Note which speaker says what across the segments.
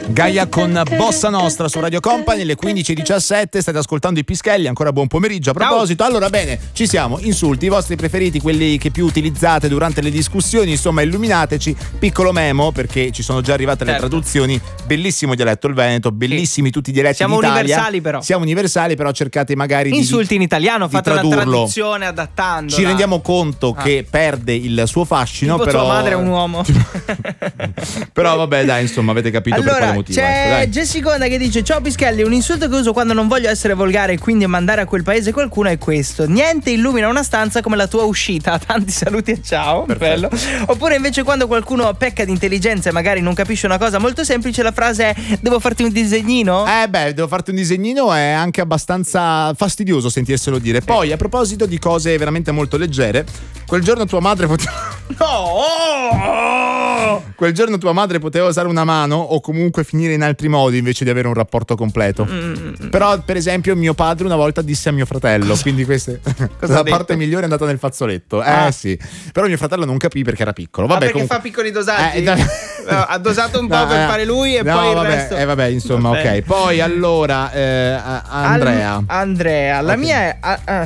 Speaker 1: Gaia con Bossa Nostra su Radio Company, alle 15:17, state ascoltando i Pischelli, ancora buon pomeriggio. A proposito, allora bene, ci siamo, insulti, i vostri preferiti, quelli che più utilizzate durante le discussioni, insomma illuminateci, piccolo memo perché ci sono già arrivate le traduzioni, bellissimo dialetto il Veneto, bellissimi tutti i dialetti
Speaker 2: siamo
Speaker 1: d'Italia.
Speaker 2: universali però.
Speaker 1: Siamo universali però cercate magari
Speaker 2: insulti in italiano, fate una
Speaker 1: tradurlo.
Speaker 2: traduzione adattando.
Speaker 1: Ci rendiamo conto che perde il suo fascino,
Speaker 2: tipo
Speaker 1: però
Speaker 2: tua madre è un uomo.
Speaker 1: però vabbè dai, insomma avete capito
Speaker 2: allora,
Speaker 1: per quale motivo.
Speaker 2: C'è Jessiconda che dice: ciao Pischelli, un insulto che uso quando non voglio essere volgare e quindi mandare a quel paese qualcuno è questo: niente illumina una stanza come la tua uscita, tanti saluti e ciao. Bello. Oppure invece quando qualcuno pecca di intelligenza e magari non capisce una cosa molto semplice, la frase è: devo farti un disegnino?
Speaker 1: Devo farti un disegnino è anche abbastanza fastidioso sentirselo dire. Poi a proposito di cose veramente molto leggere, quel giorno tua madre quel giorno tua madre poteva usare una mano o comunque finire in altri modi invece di avere un rapporto completo. Però per esempio mio padre una volta disse a mio fratello, quindi questa la parte migliore è andata nel fazzoletto. Sì. Però mio fratello non capì perché era piccolo. Vabbè,
Speaker 2: perché
Speaker 1: comunque
Speaker 2: fa piccoli dosaggi. Ha dosato un po' per fare lui e poi il resto.
Speaker 1: Vabbè, insomma, ok. Poi allora
Speaker 2: Andrea, la
Speaker 1: okay.
Speaker 2: mia è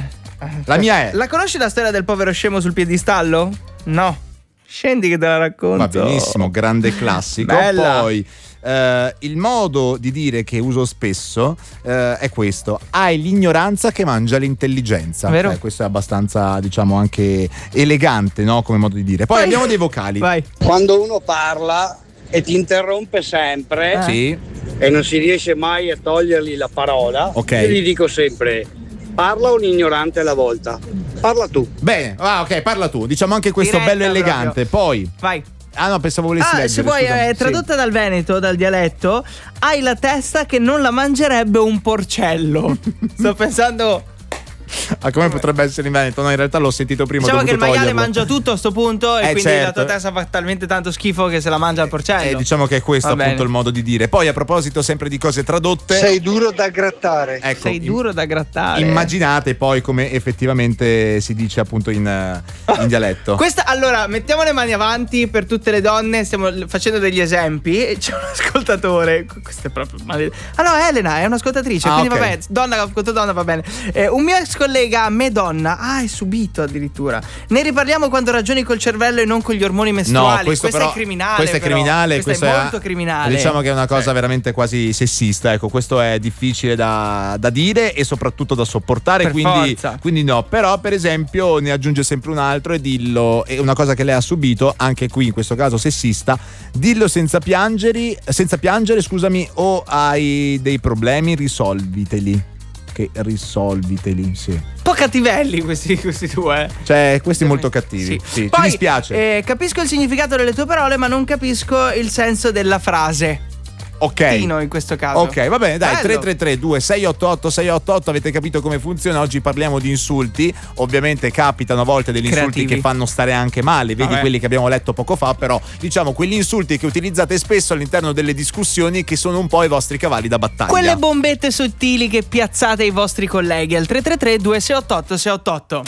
Speaker 1: la mia è.
Speaker 2: La conosci la storia del povero scemo sul piedistallo? No. Scendi che te la racconto.
Speaker 1: Va benissimo, grande classico.
Speaker 2: Bella.
Speaker 1: Poi il modo di dire che uso spesso è questo: hai l'ignoranza che mangia l'intelligenza.
Speaker 2: Vero?
Speaker 1: Questo è abbastanza, diciamo, anche elegante, no? Come modo di dire. Poi abbiamo dei vocali.
Speaker 2: Vai.
Speaker 3: Quando uno parla e ti interrompe sempre
Speaker 1: Sì.
Speaker 3: e non si riesce mai a togliergli la parola,
Speaker 1: Ok.
Speaker 3: io gli dico sempre: parla un ignorante alla volta, parla tu.
Speaker 1: Bene, ok, parla tu. Diciamo anche questo
Speaker 2: Diretta
Speaker 1: bello elegante. Poi
Speaker 2: Vai.
Speaker 1: no, pensavo volessi leggere.
Speaker 2: Se vuoi,
Speaker 1: scusami.
Speaker 2: tradotta dal Veneto, dal dialetto, hai la testa che non la mangerebbe un porcello. Sto pensando.
Speaker 1: Come potrebbe essere in Veneto? No, in realtà l'ho sentito prima.
Speaker 2: Diciamo che il maiale
Speaker 1: toglierlo.
Speaker 2: mangia tutto a sto punto e quindi
Speaker 1: certo.
Speaker 2: la tua testa fa talmente tanto schifo che se la mangia il porcello.
Speaker 1: Diciamo che è questo
Speaker 2: Va
Speaker 1: appunto
Speaker 2: bene.
Speaker 1: il modo di dire. Poi a proposito sempre di cose tradotte,
Speaker 3: Sei duro da grattare.
Speaker 1: ecco,
Speaker 2: Sei duro da grattare.
Speaker 1: immaginate poi come effettivamente si dice appunto in dialetto.
Speaker 2: Questa, allora, mettiamo le mani avanti per tutte le donne, stiamo facendo degli esempi. E c'è un ascoltatore. Questo è proprio maledetto. Ah no, Elena è un'ascoltatrice, quindi
Speaker 1: ok.
Speaker 2: vabbè, donna contro donna va bene. Un mio ex collega, me donna, è subito addirittura. Ne riparliamo quando ragioni col cervello e non con gli ormoni mestruali.
Speaker 1: No, questo
Speaker 2: Questa
Speaker 1: però,
Speaker 2: è criminale.
Speaker 1: Questo è
Speaker 2: però.
Speaker 1: criminale.
Speaker 2: Questo è molto criminale.
Speaker 1: Diciamo che è una cosa veramente quasi sessista. Ecco, questo è difficile da dire e soprattutto da sopportare.
Speaker 2: Per forza.
Speaker 1: Quindi no. Però, per esempio, ne aggiunge sempre un altro e dillo. È una cosa che lei ha subito, anche qui in questo caso sessista. Dillo senza piangere, scusami, o hai dei problemi, risolviteli. Che risolviteli, sì.
Speaker 2: Un po' cattivelli questi due.
Speaker 1: Cioè, questi molto cattivi. Sì,
Speaker 2: Poi,
Speaker 1: ci dispiace.
Speaker 2: Capisco il significato delle tue parole, ma non capisco il senso della frase.
Speaker 1: Ok.
Speaker 2: Tino in questo caso.
Speaker 1: Ok, va bene, dai,
Speaker 2: Bello.
Speaker 1: 333-2688-688, avete capito come funziona? Oggi parliamo di insulti. Ovviamente capitano a volte degli insulti
Speaker 2: Creativi.
Speaker 1: che fanno stare anche male, vedi quelli che abbiamo letto poco fa, però diciamo quegli insulti che utilizzate spesso all'interno delle discussioni che sono un po' i vostri cavalli da battaglia.
Speaker 2: Quelle bombette sottili che piazzate ai vostri colleghi al 333-2688-688.